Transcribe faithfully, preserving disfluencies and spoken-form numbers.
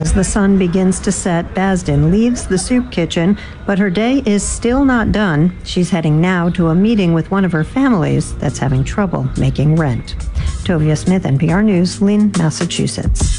As the sun begins to set, Basden leaves the soup kitchen, but her day is still not done. She's heading now to a meeting with one of her families that's having trouble making rent. Tovia Smith, N P R News, Lynn, Massachusetts.